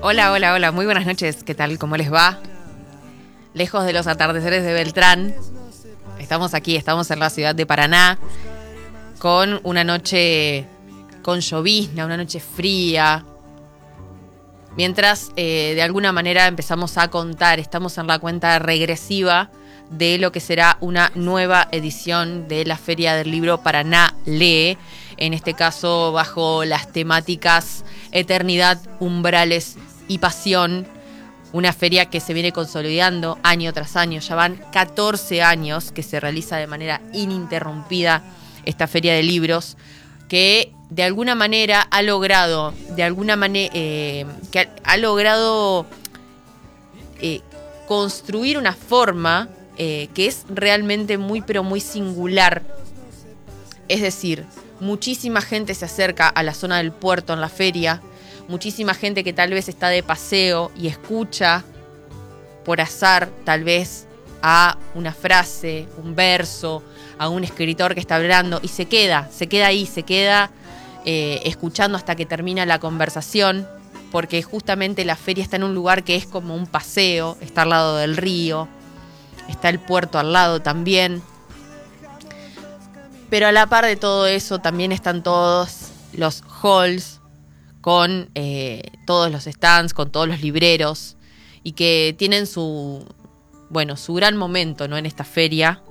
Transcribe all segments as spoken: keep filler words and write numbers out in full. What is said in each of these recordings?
Hola, hola, hola, muy buenas noches, ¿qué tal? ¿Cómo les va? Lejos de los atardeceres de Beltrán, estamos aquí, estamos en la ciudad de Paraná, con una noche con llovizna, una noche fría, mientras eh, de alguna manera empezamos a contar, estamos en la cuenta regresiva de lo que será una nueva edición de la Feria del Libro Paraná Lee, en este caso bajo las temáticas Eternidad, Umbrales y Pasión, una feria que se viene consolidando año tras año. Ya van catorce años que se realiza de manera ininterrumpida esta feria de libros, que de alguna manera ha logrado, de alguna manera, eh, que ha, ha logrado eh, construir una forma eh, que es realmente muy, pero muy singular. Es decir, muchísima gente se acerca a la zona del puerto en la feria, muchísima gente que tal vez está de paseo y escucha por azar tal vez a una frase, un verso, a un escritor que está hablando y se queda, se queda ahí, se queda eh, escuchando hasta que termina la conversación, porque justamente la feria está en un lugar que es como un paseo, está al lado del río, está el puerto al lado también. Pero a la par de todo eso también están todos los halls, con eh, todos los stands, con todos los libreros, y que tienen su, bueno, su gran momento, ¿no?, en esta feria,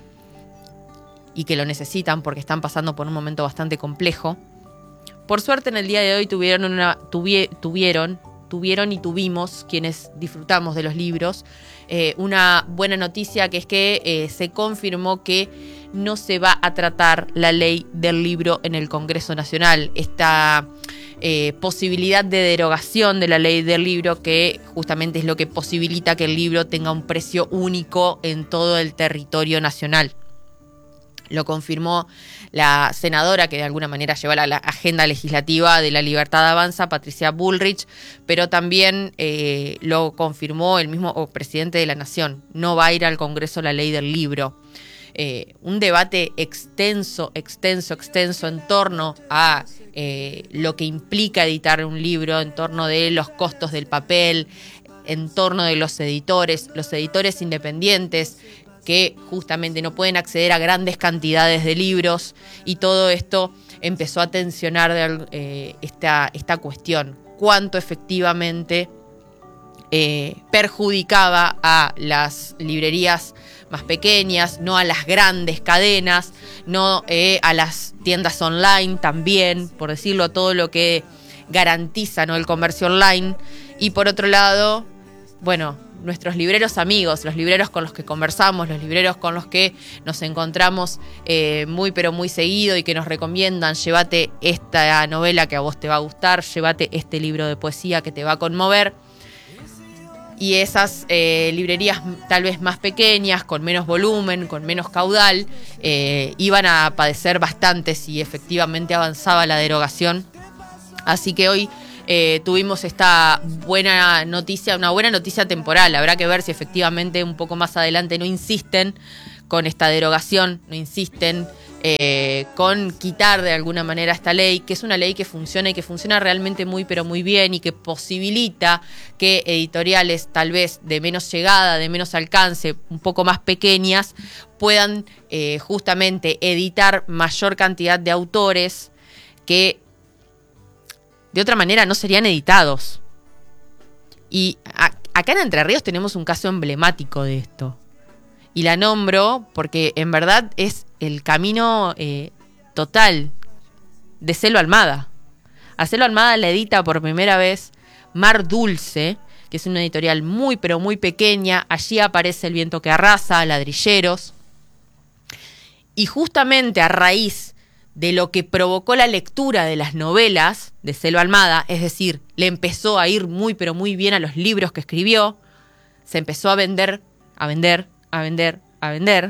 y que lo necesitan porque están pasando por un momento bastante complejo. Por suerte en el día de hoy tuvieron, una, tuvi, tuvieron, tuvieron y tuvimos, quienes disfrutamos de los libros, eh, una buena noticia, que es que eh, se confirmó que no se va a tratar la ley del libro en el Congreso Nacional. Esta eh, posibilidad de derogación de la ley del libro, que justamente es lo que posibilita que el libro tenga un precio único en todo el territorio nacional. Lo confirmó la senadora que de alguna manera lleva la, la agenda legislativa de La Libertad Avanza, Patricia Bullrich, pero también eh, lo confirmó el mismo oh, presidente de la Nación. No va a ir al Congreso la ley del libro. Eh, un debate extenso, extenso, extenso en torno a eh, lo que implica editar un libro, en torno de los costos del papel, en torno de los editores, los editores independientes, que justamente no pueden acceder a grandes cantidades de libros, y todo esto empezó a tensionar de, eh, esta, esta cuestión. Cuánto efectivamente eh, perjudicaba a las librerías más pequeñas, no a las grandes cadenas, no eh, a las tiendas online también, por decirlo, todo lo que garantiza, ¿no?, el comercio online. Y por otro lado, bueno, nuestros libreros amigos, los libreros con los que conversamos, los libreros con los que nos encontramos eh, muy pero muy seguido y que nos recomiendan: llévate esta novela que a vos te va a gustar, llévate este libro de poesía que te va a conmover. Y esas eh, librerías tal vez más pequeñas, con menos volumen, con menos caudal, eh, iban a padecer bastante si efectivamente avanzaba la derogación. Así que hoy Eh, tuvimos esta buena noticia, una buena noticia temporal. Habrá que ver si efectivamente un poco más adelante no insisten con esta derogación, no insisten eh, con quitar de alguna manera esta ley, que es una ley que funciona y que funciona realmente muy pero muy bien, y que posibilita que editoriales tal vez de menos llegada, de menos alcance, un poco más pequeñas, puedan eh, justamente editar mayor cantidad de autores que de otra manera no serían editados. Y a, acá en Entre Ríos tenemos un caso emblemático de esto. Y la nombro porque en verdad es el camino eh, total de Selva Almada. A Selva Almada la edita por primera vez Mar Dulce, que es una editorial muy pero muy pequeña. Allí aparece El viento que arrasa, Ladrilleros. Y justamente a raíz de lo que provocó la lectura de las novelas de Selva Almada, es decir, le empezó a ir muy pero muy bien a los libros que escribió, se empezó a vender, a vender, a vender, a vender.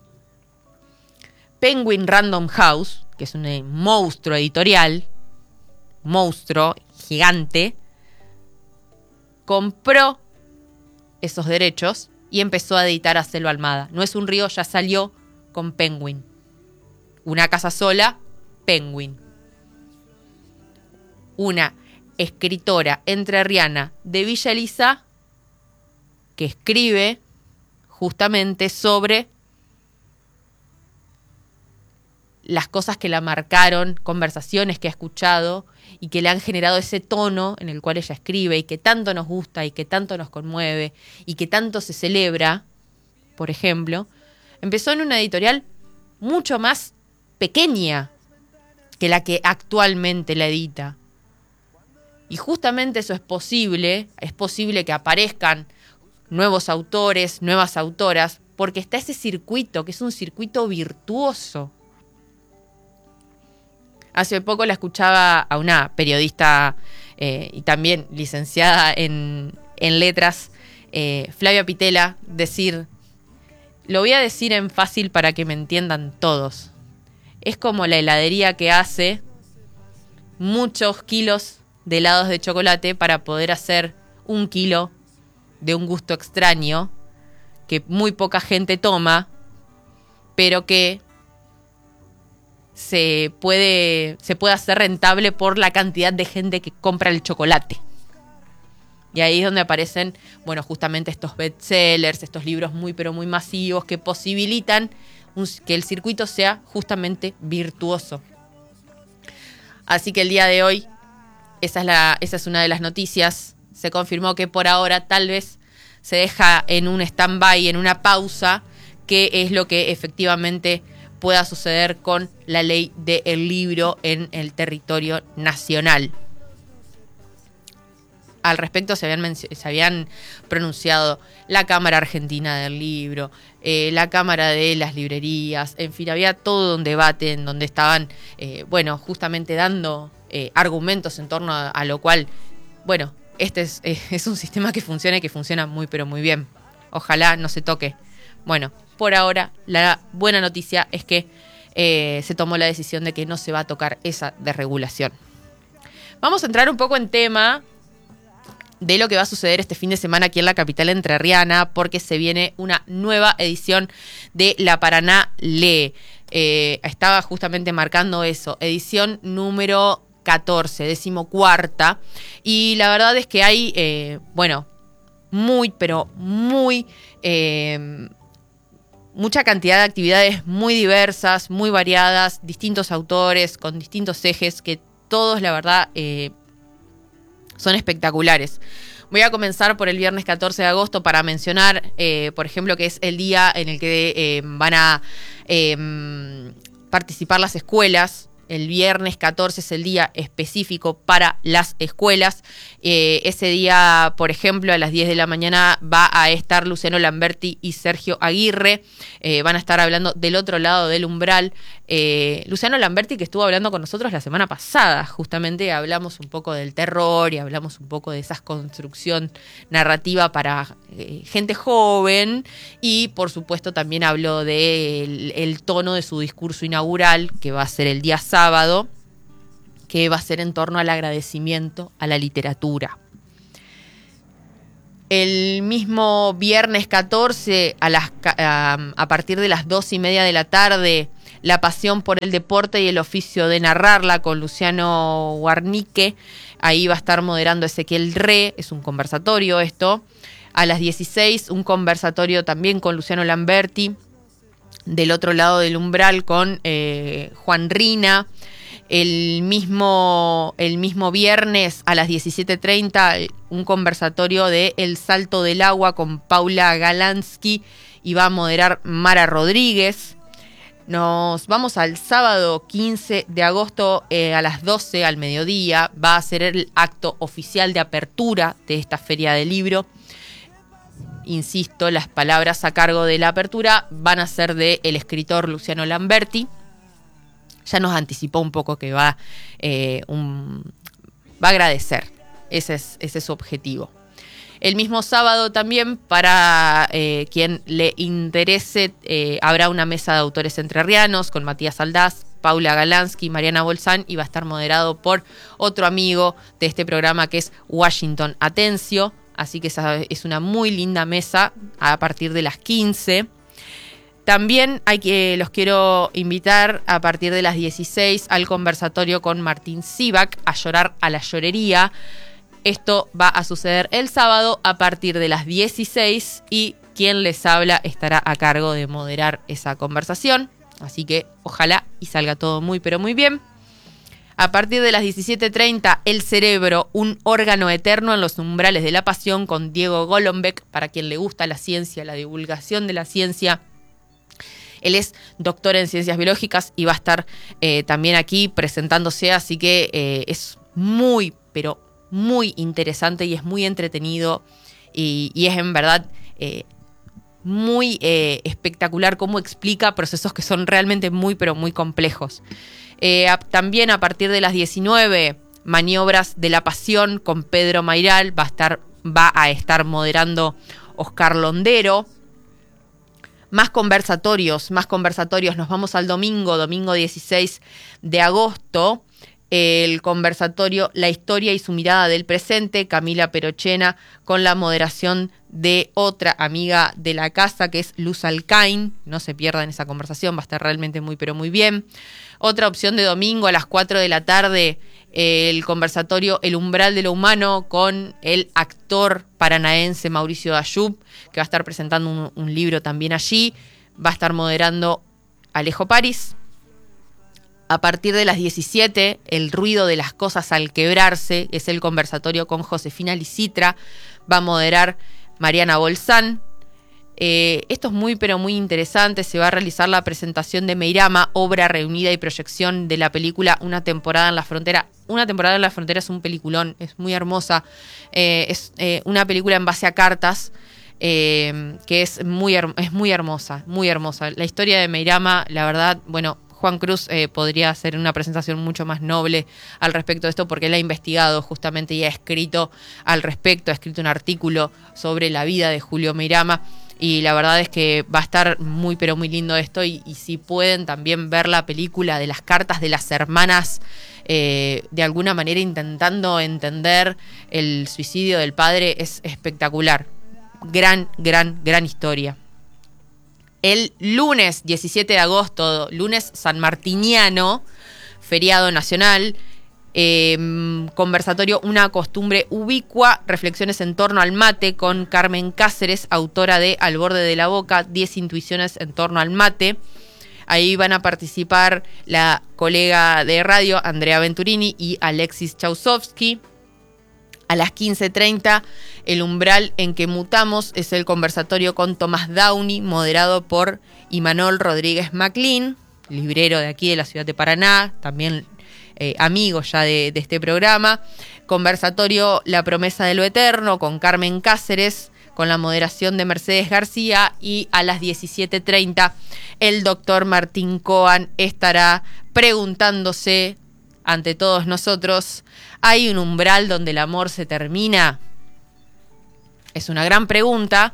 Penguin Random House, que es un monstruo editorial, monstruo gigante, compró esos derechos y empezó a editar a Selva Almada. No es un río, ya salió con Penguin. Una casa sola, Penguin. Una escritora entrerriana de Villa Elisa que escribe justamente sobre las cosas que la marcaron, conversaciones que ha escuchado y que le han generado ese tono en el cual ella escribe y que tanto nos gusta y que tanto nos conmueve y que tanto se celebra, por ejemplo, empezó en una editorial mucho más pequeña que la que actualmente la edita. Y justamente eso es posible, es posible que aparezcan nuevos autores, nuevas autoras, porque está ese circuito, que es un circuito virtuoso. Hace poco la escuchaba a una periodista eh, y también licenciada en, en letras, eh, Flavia Pitela, decir, lo voy a decir en fácil para que me entiendan todos. Es como la heladería que hace muchos kilos de helados de chocolate para poder hacer un kilo de un gusto extraño que muy poca gente toma, pero que se puede, se puede hacer rentable por la cantidad de gente que compra el chocolate. Y ahí es donde aparecen, bueno, justamente estos bestsellers, estos libros muy pero muy masivos que posibilitan un, que el circuito sea justamente virtuoso. Así que el día de hoy, esa es, la, esa es una de las noticias. Se confirmó que por ahora tal vez se deja en un stand-by, en una pausa, que es lo que efectivamente pueda suceder con la ley del libro en el territorio nacional. Al respecto se habían, menc- se habían pronunciado la Cámara Argentina del Libro, eh, la Cámara de las Librerías, en fin, había todo un debate en donde estaban, eh, bueno, justamente dando eh, argumentos en torno a, a lo cual, bueno, este es, eh, es un sistema que funciona y que funciona muy pero muy bien. Ojalá no se toque. Bueno, por ahora la buena noticia es que eh, se tomó la decisión de que no se va a tocar esa desregulación. Vamos a entrar un poco en tema de lo que va a suceder este fin de semana aquí en la capital entrerriana, porque se viene una nueva edición de La Paraná Lee. Eh, estaba justamente marcando eso, edición número catorce, decimocuarta, y la verdad es que hay, eh, bueno, muy, pero muy... Eh, mucha cantidad de actividades muy diversas, muy variadas, distintos autores, con distintos ejes, que todos, la verdad, eh, son espectaculares. Voy a comenzar por el viernes catorce de agosto para mencionar, eh, por ejemplo, que es el día en el que eh, van a eh, participar las escuelas. El viernes catorce es el día específico para las escuelas. Eh, ese día, por ejemplo, a las diez de la mañana va a estar Luciano Lamberti y Sergio Aguirre. Eh, van a estar hablando del otro lado del umbral. Eh, Luciano Lamberti, que estuvo hablando con nosotros la semana pasada, justamente hablamos un poco del terror y hablamos un poco de esa construcción narrativa para eh, gente joven. Y, por supuesto, también habló del el tono de su discurso inaugural, que va a ser el día sábado. sábado, que va a ser en torno al agradecimiento a la literatura. El mismo viernes catorce, a, las, a, a partir de las dos y media de la tarde, La pasión por el deporte y el oficio de narrarla, con Luciano Guarnique. Ahí va a estar moderando Ezequiel Re, es un conversatorio esto. A las dieciséis, un conversatorio también con Luciano Lamberti. Del otro lado del umbral con eh, Juan Rina. El mismo, el mismo viernes a las diecisiete treinta, un conversatorio de El Salto del Agua con Paula Galansky, y va a moderar Mara Rodríguez. Nos vamos al sábado quince de agosto eh, a las doce, al mediodía. Va a ser el acto oficial de apertura de esta feria del libro. Insisto, las palabras a cargo de la apertura van a ser del escritor Luciano Lamberti. Ya nos anticipó un poco que va, eh, un, va a agradecer. Ese es, ese es su objetivo. El mismo sábado también, para eh, quien le interese, eh, habrá una mesa de autores entrerrianos con Matías Aldaz, Paula Galansky, Mariana Bolzán, y va a estar moderado por otro amigo de este programa que es Washington Atencio. Así que esa es una muy linda mesa a partir de las quince. También hay que, los quiero invitar a partir de las dieciséis al conversatorio con Martín Sivak, A llorar a la llorería. Esto va a suceder el sábado a partir de las dieciséis y quien les habla estará a cargo de moderar esa conversación. Así que ojalá y salga todo muy pero muy bien. A partir de las diecisiete treinta, El cerebro, un órgano eterno en los umbrales de la pasión, con Diego Golombek, para quien le gusta la ciencia, la divulgación de la ciencia. Él es doctor en ciencias biológicas y va a estar eh, también aquí presentándose, así que eh, es muy, pero muy interesante y es muy entretenido y, y es en verdad eh, muy eh, espectacular cómo explica procesos que son realmente muy, pero muy complejos. Eh, a, también a partir de las diecinueve, Maniobras de la Pasión con Pedro Mairal, va a estar, va a estar moderando Oscar Londero. Más conversatorios, más conversatorios. Nos vamos al domingo, domingo dieciséis de agosto. El conversatorio La historia y su mirada del presente, Camila Perochena, con la moderación de otra amiga de la casa, que es Luz Alcaín. No se pierdan esa conversación, va a estar realmente muy, pero muy bien. Otra opción de domingo a las cuatro de la tarde, el conversatorio El umbral de lo humano, con el actor paranaense Mauricio Dayub, que va a estar presentando un, un libro también allí. Va a estar moderando Alejo París. A partir de las diecisiete, El ruido de las cosas al quebrarse, es el conversatorio con Josefina Licitra. Va a moderar Mariana Bolzán. Eh, esto es muy, pero muy interesante. Se va a realizar la presentación de Meirama, obra reunida y proyección de la película Una temporada en la frontera. Una temporada en la frontera es un peliculón, es muy hermosa. Eh, es eh, una película en base a cartas eh, que es muy, es muy hermosa, muy hermosa. La historia de Meirama, la verdad, bueno, Juan Cruz eh, podría hacer una presentación mucho más noble al respecto de esto, porque él ha investigado justamente y ha escrito al respecto, ha escrito un artículo sobre la vida de Julio Meirama. Y la verdad es que va a estar muy, pero muy lindo esto. Y, y si pueden también ver la película de las cartas de las hermanas, eh, de alguna manera intentando entender el suicidio del padre, es espectacular. Gran, gran, gran historia. El lunes diecisiete de agosto, lunes sanmartiniano, feriado nacional, Eh, conversatorio Una costumbre ubicua, reflexiones en torno al mate, con Carmen Cáceres, autora de Al borde de la boca, diez intuiciones en torno al mate. Ahí van a participar la colega de radio Andrea Venturini y Alexis Chausovsky. A las quince treinta, El umbral en que mutamos, es el conversatorio con Tomás Downey, moderado por Imanol Rodríguez Maclean, librero de aquí de la ciudad de Paraná, también Eh, amigos ya de, de este programa. Conversatorio La promesa de lo eterno, con Carmen Cáceres, con la moderación de Mercedes García. Y a las diecisiete treinta, el doctor Martín Coan estará preguntándose ante todos nosotros: ¿hay un umbral donde el amor se termina? Es una gran pregunta,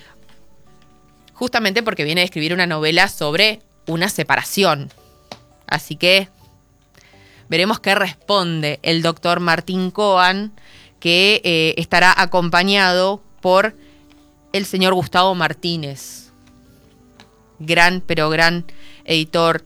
justamente porque viene a escribir una novela sobre una separación. Así que veremos qué responde el doctor Martín Coan, que eh, estará acompañado por el señor Gustavo Martínez, gran, pero gran editor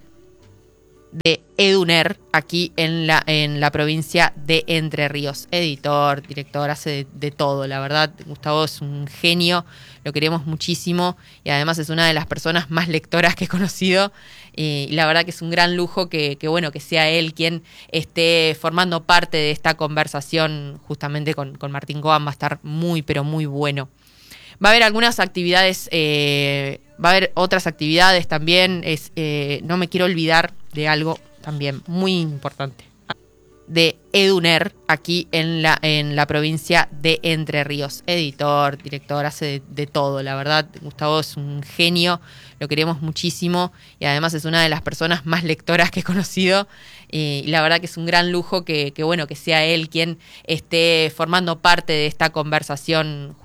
de Eduner, aquí en la, en la provincia de Entre Ríos. Editor, director, hace de, de todo, la verdad. Gustavo es un genio, lo queremos muchísimo y además es una de las personas más lectoras que he conocido. Y la verdad que es un gran lujo que, que bueno, que sea él quien esté formando parte de esta conversación justamente con, con Martín Coan. Va a estar muy, pero muy bueno. Va a haber algunas actividades, eh, va a haber otras actividades también. Es, eh, no me quiero olvidar de algo también muy importante, de Eduner, aquí en la, en la provincia de Entre Ríos. Editor, director, hace de, de todo, la verdad. Gustavo es un genio, lo queremos muchísimo y además es una de las personas más lectoras que he conocido. Y la verdad que es un gran lujo que, que bueno, que sea él quien esté formando parte de esta conversación